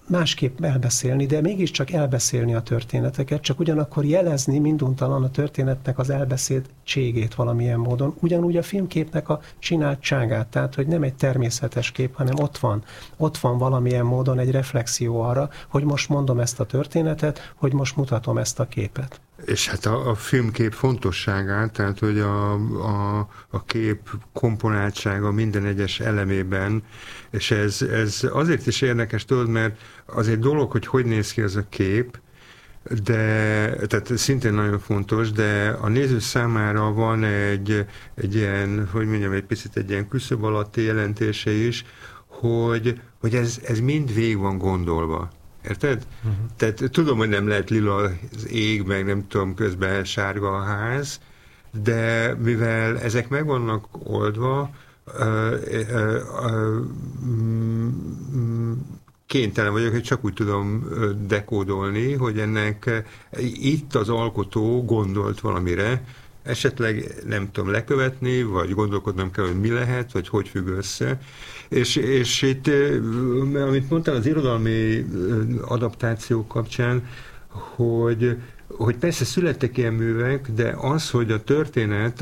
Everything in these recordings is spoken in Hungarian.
másképp elbeszélni, de mégiscsak elbeszélni a történeteket, csak ugyanakkor jelezni minduntalan a történetnek az elbeszéltségét valamilyen módon, ugyanúgy a filmképnek a csináltságát, tehát hogy nem egy természetes kép, hanem ott van valamilyen módon egy reflexió arra, hogy most mondom ezt a történetet, hogy most mutatom ezt a képet. És hát a filmkép fontosságát, tehát hogy a kép komponáltsága minden egyes elemében, és ez azért is érdekes, tudod, mert az egy dolog, hogy néz ki ez a kép, tehát szintén nagyon fontos, de a néző számára van egy ilyen, hogy mondjam, egy picit egy ilyen küszöb alatti jelentése is, hogy ez mind végig van gondolva. Érted? Uh-huh. Tehát tudom, hogy nem lehet lila az ég, meg nem tudom, közben sárga a ház, de mivel ezek meg vannak oldva, kénytelen vagyok, hogy csak úgy tudom dekódolni, hogy ennek itt az alkotó gondolt valamire, esetleg nem tudom lekövetni, vagy gondolkodnom kell, hogy mi lehet, vagy hogy függ össze. És itt, amit mondtál az irodalmi adaptációk kapcsán, hogy persze születtek ilyen művek, de az, hogy a történet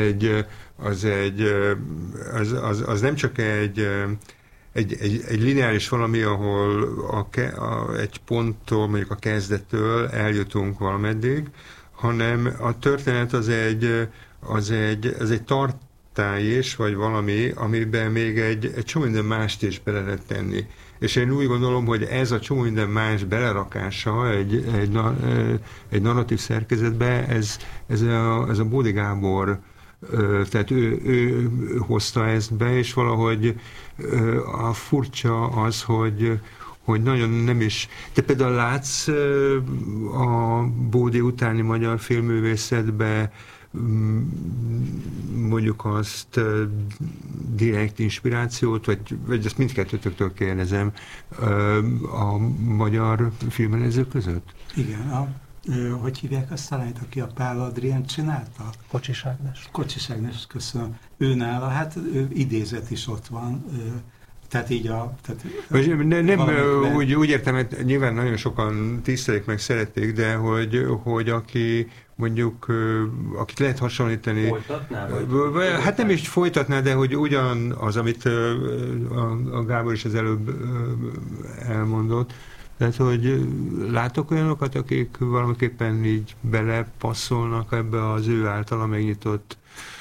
az nem csak egy lineáris valami, ahol egy ponttól, mondjuk a kezdettől eljutunk valameddig, hanem a történet az egy tartályés, vagy valami, amiben még egy csomó minden mást is bele lehet tenni. És én úgy gondolom, hogy ez a csomó minden más belerakása egy narratív szerkezetbe, ez a Bódi Gábor, tehát ő hozta ezt be, és valahogy a furcsa az, hogy nagyon nem is... Te például látsz a Bódi utáni magyar filmművészetbe mondjuk azt direkt inspirációt, vagy ezt mindkettőtöktől kérdezem, a magyar filmrendezők között? Igen, hogy hívják azt talán, aki a Pál Adrient csinálta? Kocsis Ágnes. Kocsis Ágnes, köszönöm. Őnála, hát idézet is ott van, tehát így úgy értem, hogy nyilván nagyon sokan tisztelik meg szerették, de hogy aki mondjuk, akit lehet hasonlítani... Folytatná? Hát nem is folytatná, de hogy ugyanaz, amit a Gábor is az előbb elmondott, tehát, hogy látok olyanokat, akik valamiképpen így belepasszolnak ebbe az ő általa megnyitott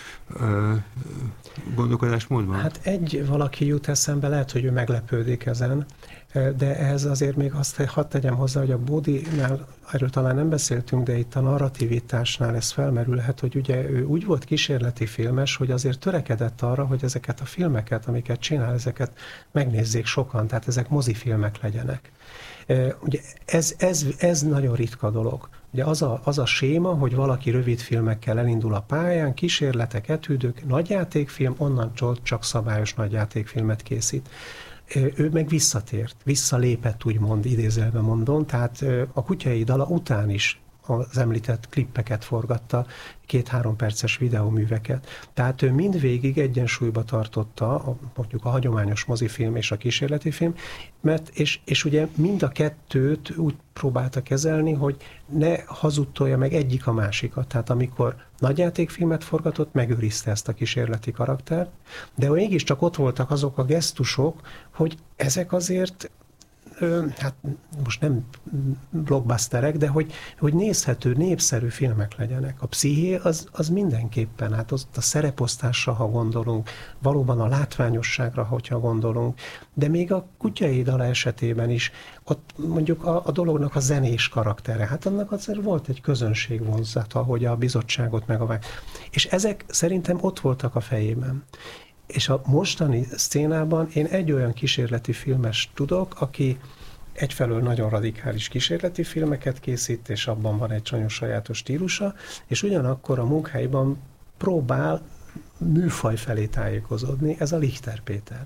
gondolkodásmódban? Hát egy valaki jut eszembe, lehet, hogy ő meglepődik ezen, de ehhez azért még azt hadd tegyem hozzá, hogy a Bódinál, erről talán nem beszéltünk, de itt a narrativitásnál ez felmerülhet, hogy ugye ő úgy volt kísérleti filmes, hogy azért törekedett arra, hogy ezeket a filmeket, amiket csinál, ezeket megnézzék sokan, tehát ezek mozifilmek legyenek. Ugye ez nagyon ritka dolog. Ugye az a séma, hogy valaki rövid filmekkel elindul a pályán, kísérletek, etűdök, nagyjátékfilm, onnan csak szabályos nagyjátékfilmet készít. Ő meg visszalépett, úgymond, idézelve mondom, tehát a Kutyai Dala után is az említett klippeket forgatta, 2-3 perces videóműveket. Tehát ő mindvégig egyensúlyba tartotta mondjuk a hagyományos mozifilm és a kísérleti film, és ugye mind a kettőt úgy próbálta kezelni, hogy ne hazudtolja meg egyik a másikat. Tehát amikor nagyjátékfilmet forgatott, megőrizte ezt a kísérleti karaktert, de mégiscsak ott voltak azok a gesztusok, hogy ezek azért hát most nem blockbusterek, de hogy nézhető, népszerű filmek legyenek. A Psziché az mindenképpen, hát a szereposztásra, ha gondolunk, valóban a látványosságra, hogyha gondolunk, de még a Kutyai Dala esetében is, ott mondjuk a dolognak a zenés karaktere, hát annak azért volt egy közönségvonzata, hogy a bizottságot és ezek szerintem ott voltak a fejében. És a mostani szcénában én egy olyan kísérleti filmes tudok, aki egyfelől nagyon radikális kísérleti filmeket készít, és abban van egy nagyon sajátos stílusa, és ugyanakkor a munkáiban próbál műfaj felé tájékozódni, ez a Lichter Péter.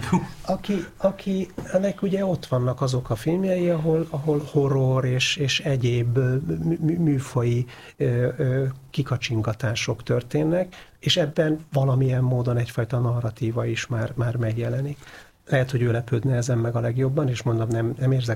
Ennek ugye ott vannak azok a filmjei, ahol horror és egyéb műfaji kikacsingatások történnek, és ebben valamilyen módon egyfajta narratíva is már megjelenik. Lehet, hogy ő lepődne ezen meg a legjobban, és mondom, nem érzek